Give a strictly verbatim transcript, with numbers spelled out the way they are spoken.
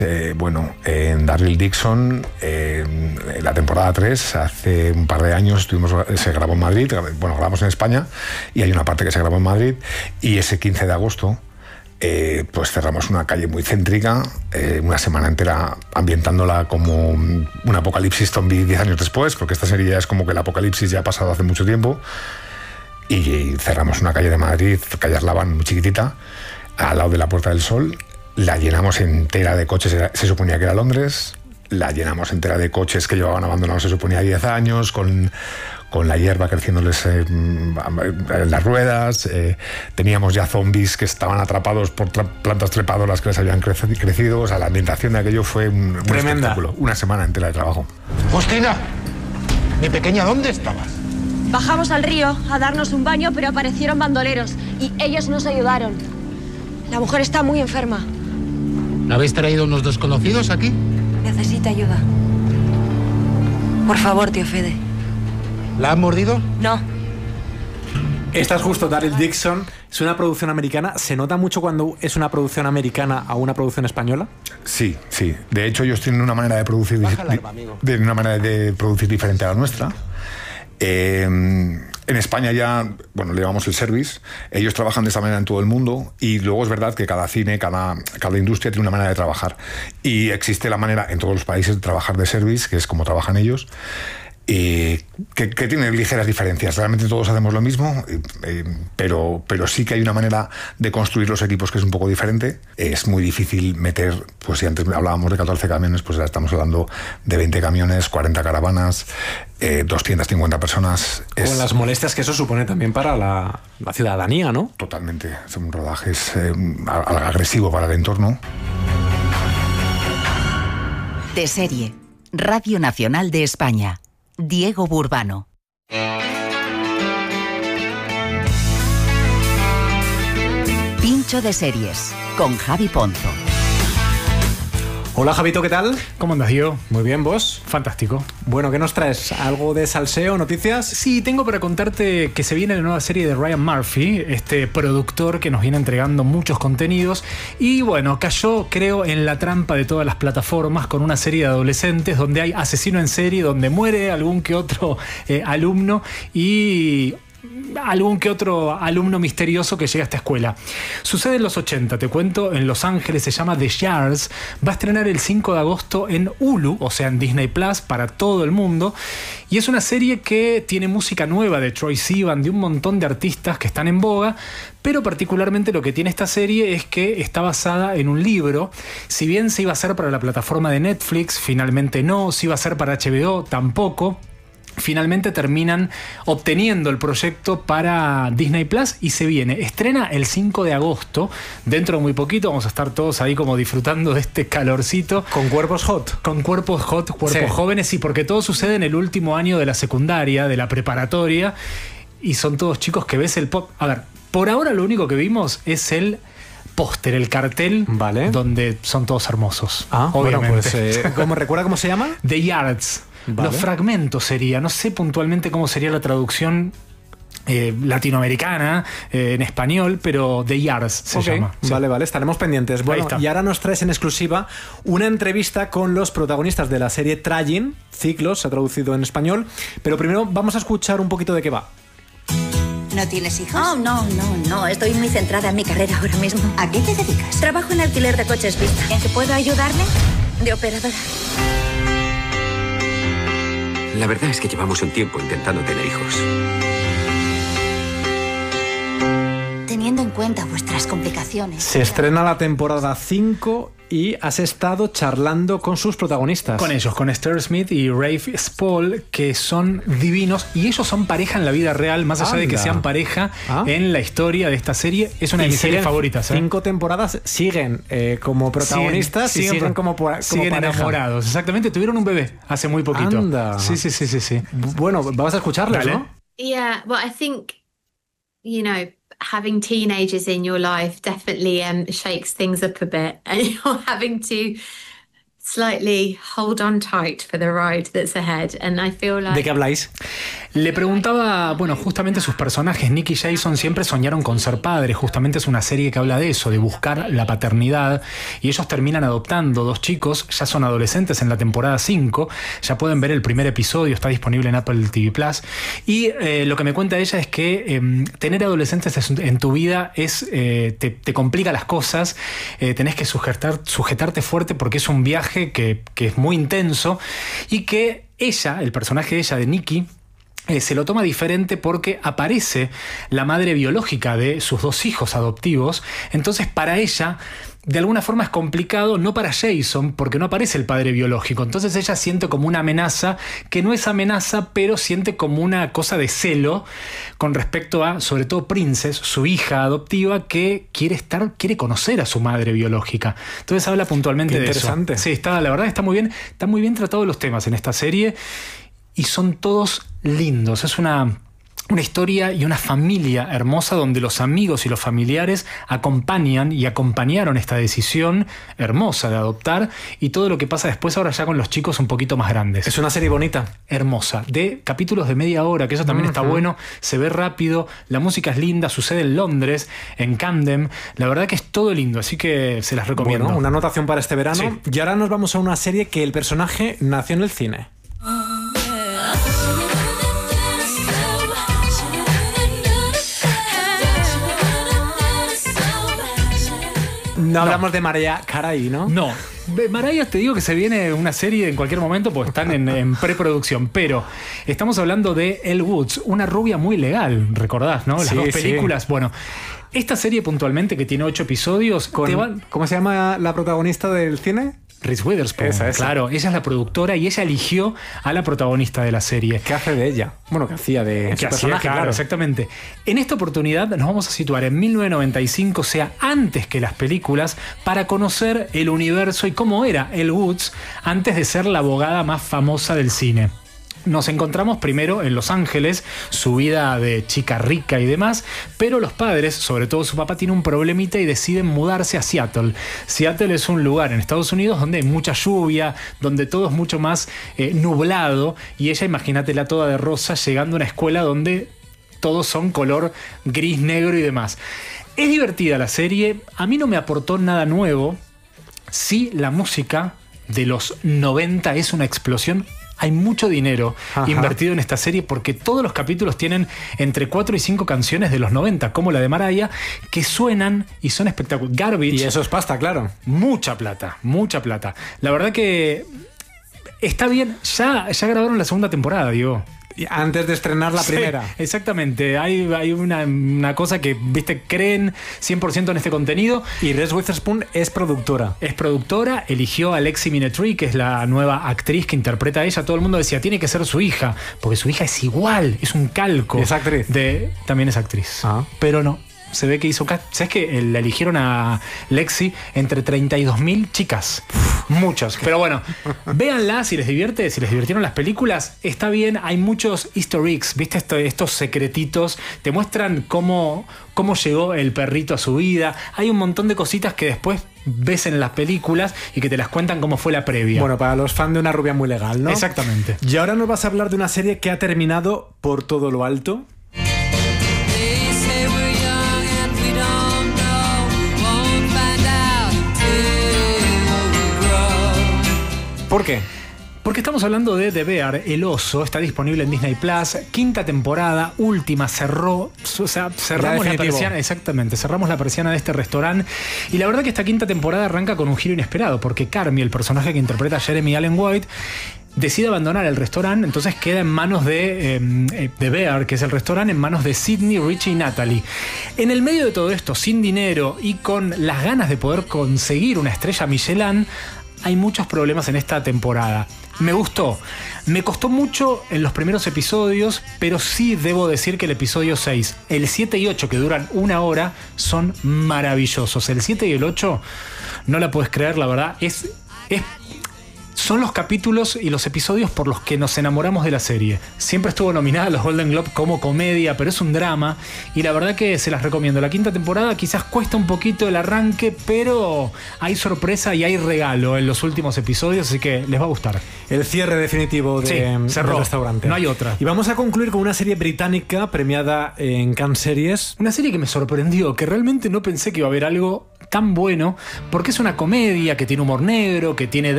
Eh, bueno, en Daryl Dixon, eh, en la temporada tres, hace un par de años estuvimos, se grabó en Madrid, bueno, grabamos en España y hay una parte que se grabó en Madrid, y ese quince de agosto eh, pues cerramos una calle muy céntrica, eh, una semana entera ambientándola como un apocalipsis zombie diez años después, porque esta serie ya es como que el apocalipsis ya ha pasado hace mucho tiempo, y cerramos una calle de Madrid, calle Arlabán, muy chiquitita, al lado de la Puerta del Sol. La llenamos entera de coches, se suponía que era Londres, la llenamos entera de coches que llevaban abandonados, se suponía, diez años, con, con la hierba creciéndoles eh, en las ruedas, eh, teníamos ya zombies que estaban atrapados por tra- plantas trepadoras que les habían creci- crecido, o sea, la ambientación de aquello fue un, un espectáculo, una semana entera de trabajo. Justina, mi pequeña, ¿dónde estabas? Bajamos al río a darnos un baño, pero aparecieron bandoleros y ellos nos ayudaron. La mujer está muy enferma. ¿La habéis traído unos desconocidos aquí? Necesita ayuda. Por favor, tío Fede. ¿La han mordido? No. Esta es justo Daryl Dixon. Es una producción americana. ¿Se nota mucho cuando es una producción americana a una producción española? Sí, sí. De hecho, ellos tienen una manera de producir, di- de una manera de producir diferente a la nuestra. Eh, en España ya, bueno, le llamamos el service. Ellos trabajan de esta manera en todo el mundo, y luego es verdad que cada cine, cada, cada industria tiene una manera de trabajar, y existe la manera en todos los países de trabajar de service, que es como trabajan ellos, eh, que, que tiene ligeras diferencias. Realmente todos hacemos lo mismo, eh, eh, pero, pero sí que hay una manera de construir los equipos que es un poco diferente. Es muy difícil meter, pues si antes hablábamos de catorce camiones, pues ya estamos hablando de veinte camiones, cuarenta caravanas, eh, doscientas cincuenta personas. Con Es las molestias que eso supone también para la, la ciudadanía, ¿no? totalmente, son rodajes eh, algo agresivo para el entorno. De serie, Radio Nacional de España. Diego Burbano. Pincho de series, con Javi Ponzo. Hola, Javito, ¿qué tal? ¿Cómo andas, Diego? Muy bien, ¿vos? Fantástico. Bueno, ¿qué nos traes? ¿Algo de salseo, noticias? Sí, tengo para contarte que se viene la nueva serie de Ryan Murphy, este productor que nos viene entregando muchos contenidos, y bueno, cayó, creo, en la trampa de todas las plataformas con una serie de adolescentes donde hay asesino en serie, donde muere algún que otro eh, alumno y algún que otro alumno misterioso que llega a esta escuela. Sucede en los ochenta, te cuento, en Los Ángeles, se llama The Yards, va a estrenar el cinco de agosto en Hulu, o sea en Disney Plus, para todo el mundo, y es una serie que tiene música nueva de Troye Sivan, de un montón de artistas que están en boga, pero particularmente lo que tiene esta serie es que está basada en un libro. Si bien se iba a hacer para la plataforma de Netflix, finalmente no, se iba a hacer para H B O, tampoco. Finalmente terminan obteniendo el proyecto para Disney Plus y se viene. Estrena el cinco de agosto. Dentro de muy poquito vamos a estar todos ahí como disfrutando de este calorcito. Con cuerpos hot. Con cuerpos hot, cuerpos Sí. jóvenes, sí, porque todo sucede en el último año de la secundaria, de la preparatoria, y son todos chicos que ves el pop. A ver, por ahora lo único que vimos es el póster, el cartel, Vale. donde son todos hermosos. Ah, obviamente. bueno, pues, eh, ¿cómo, ¿recuerda cómo se llama? The Yards. Vale. Los fragmentos sería, no sé puntualmente cómo sería la traducción eh, latinoamericana eh, en español, pero The Yards se Ok, llama. Sí. Vale, vale, estaremos pendientes. Bueno, está. y ahora nos traes en exclusiva una entrevista con los protagonistas de la serie Trying, Ciclos, se ha traducido en español, pero primero vamos a escuchar un poquito de qué va. ¿No tienes hijos? Oh, no, no, no. Estoy muy centrada en mi carrera ahora mismo. ¿A qué te dedicas? Trabajo en alquiler de coches Vista. ¿En qué puedo ayudarme? De operadora. La verdad es que llevamos un tiempo intentando tener hijos. Teniendo en cuenta vuestras complicaciones. Se estrena la temporada cinco y has estado charlando con sus protagonistas. Con ellos, con Esther Smith y Rafe Spall, que son divinos, y ellos son pareja en la vida real, más allá Anda. de que sean pareja Ah. en la historia de esta serie. Es una de Y mis series siguen favoritas. ¿eh? Cinco temporadas siguen eh, como protagonistas Siguen- y siguen como, por- como siguen pareja. enamorados. Exactamente, tuvieron un bebé hace muy poquito. Anda. Sí, sí, sí, sí, sí. Bueno, vamos a escucharles, Dale. ¿no? Yeah, well, I think, you know, having teenagers in your life definitely um, shakes things up a bit, and you're having to slightly hold on tight for the ride that's ahead. And I feel like... ¿De qué habláis? Le preguntaba, bueno, justamente sus personajes, Nick y Jason, siempre soñaron con ser padres. Justamente es una serie que habla de eso, de buscar la paternidad. Y ellos terminan adoptando dos chicos, ya son adolescentes en la temporada cinco. Ya pueden ver el primer episodio, está disponible en Apple T V Plus. Y eh, lo que me cuenta ella es que eh, tener adolescentes en tu vida es eh, te, te complica las cosas. Eh, tenés que sujetar, sujetarte fuerte porque es un viaje que, que es muy intenso. Y que ella, el personaje de ella, de Nikki, Eh, se lo toma diferente porque aparece la madre biológica de sus dos hijos adoptivos. Entonces para ella de alguna forma es complicado, no para Jason, porque no aparece el padre biológico. Entonces ella siente como una amenaza, que no es amenaza, pero siente como una cosa de celo con respecto a, sobre todo, Princess, su hija adoptiva, que quiere estar, quiere conocer a su madre biológica. Entonces habla puntualmente de eso. Interesante. Sí, está, la verdad está muy bien, está muy bien tratados los temas en esta serie. Y son todos lindos. Es una, una historia y una familia hermosa donde los amigos y los familiares acompañan y acompañaron esta decisión hermosa de adoptar, y todo lo que pasa después ahora ya con los chicos un poquito más grandes. Es una serie bonita. Hermosa. De capítulos de media hora, que eso también uh-huh. está bueno. Se ve rápido. La música es linda. Sucede en Londres, en Camden. La verdad que es todo lindo, así que se las recomiendo. Bueno, una anotación para este verano. Sí. Y ahora nos vamos a una serie que el personaje nació en el cine. No, no hablamos de Mariah Carey, ¿no? No. Mariah, te digo que se viene una serie en cualquier momento porque están en, en preproducción, pero estamos hablando de Elle Woods, una rubia muy legal, recordás, ¿no? Las sí, dos películas. Sí. Bueno, esta serie puntualmente, que tiene ocho episodios, Con, te van... ¿cómo se llama la protagonista del cine? Reese Witherspoon, esa, esa. Claro, ella es la productora y ella eligió a la protagonista de la serie. ¿Qué hace de ella? Bueno, ¿qué hacía de su personaje? Claro, claro, exactamente. En esta oportunidad nos vamos a situar en mil novecientos noventa y cinco, o sea, antes que las películas, para conocer el universo y cómo era Elle Woods antes de ser la abogada más famosa del cine. Nos encontramos primero en Los Ángeles, su vida de chica rica y demás, pero los padres, sobre todo su papá, tiene un problemita y deciden mudarse a Seattle. Seattle es un lugar en Estados Unidos donde hay mucha lluvia, donde todo es mucho más eh, nublado, y ella, imagínatela toda de rosa, llegando a una escuela donde todos son color gris, negro y demás. Es divertida la serie, a mí no me aportó nada nuevo. Sí, la música de los noventa es una explosión. Hay mucho dinero Ajá. invertido en esta serie porque todos los capítulos tienen entre cuatro y cinco canciones de los noventa, como la de Mariah, que suenan y son espectaculares. Garbage. Y eso es pasta, claro. Mucha plata, mucha plata. La verdad que está bien. Ya, ya grabaron la segunda temporada, Diego. Antes de estrenar la sí, primera. Exactamente. Hay, hay una, una cosa que, viste, creen cien por ciento en este contenido. Y Reese Witherspoon es productora. Es productora. Eligió a Lexi Minetri, que es la nueva actriz que interpreta a ella. Todo el mundo decía, tiene que ser su hija, porque su hija es igual, es un calco. ¿Es actriz? De, también es actriz. Ah. Pero no. Se ve que hizo... ¿Sabes que la eligieron a Lexi entre treinta y dos mil chicas? Muchas. Pero bueno, véanla si les divierte, si les divirtieron las películas. Está bien, hay muchos easter eggs, ¿viste? Esto, estos secretitos. Te muestran cómo, cómo llegó el perrito a su vida. Hay un montón de cositas que después ves en las películas y que te las cuentan cómo fue la previa. Bueno, para los fans de una rubia muy legal, ¿no? Exactamente. Y ahora nos vas a hablar de una serie que ha terminado por todo lo alto. ¿Por qué? Porque estamos hablando de The Bear, el oso. Está disponible en Disney Plus. Quinta temporada, última, cerró. O sea, cerramos la persiana. Exactamente, cerramos la persiana de este restaurante. Y la verdad que esta quinta temporada arranca con un giro inesperado, porque Carmy, el personaje que interpreta a Jeremy Allen White, decide abandonar el restaurante. Entonces queda en manos de eh, The Bear, que es el restaurante, en manos de Sydney, Richie y Natalie. En el medio de todo esto, sin dinero y con las ganas de poder conseguir una estrella Michelin, hay muchos problemas en esta temporada. Me gustó. Me costó mucho en los primeros episodios, pero sí debo decir que el episodio seis, el siete y ocho, que duran una hora, son maravillosos. El siete y el ocho, no la puedes creer, la verdad, es... es son los capítulos y los episodios por los que nos enamoramos de la serie. Siempre estuvo nominada a los Golden Globe como comedia, pero es un drama y la verdad que se las recomiendo. La quinta temporada quizás cuesta un poquito el arranque, pero hay sorpresa y hay regalo en los últimos episodios, así que les va a gustar. El cierre definitivo de, sí, cerró. del restaurante. No hay otra. Y vamos a concluir con una serie británica premiada en Cannes Series. Una serie que me sorprendió, que realmente no pensé que iba a haber algo tan bueno, porque es una comedia que tiene humor negro, que tiene